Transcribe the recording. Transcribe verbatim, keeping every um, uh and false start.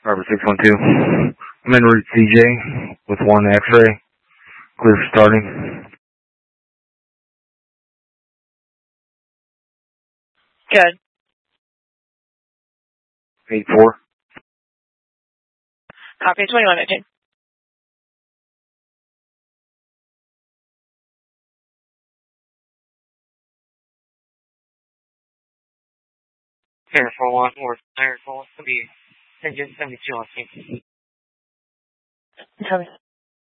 Robert six one two. I'm en route C J with one X-ray. Clear for starting. Good. eight four. Copy twenty-one fifteen. Air four one or Air four will be engine seventy-two on scene. Copy.